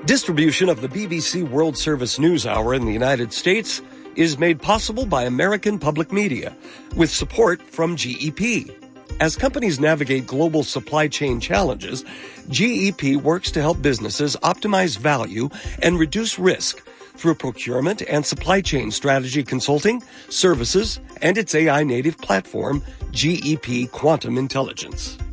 Distribution of the BBC World Service News Hour in the United States is made possible by American Public Media with support from GEP. As companies navigate global supply chain challenges, GEP works to help businesses optimize value and reduce risk through procurement and supply chain strategy consulting, services, and its AI-native platform, GEP Quantum Intelligence.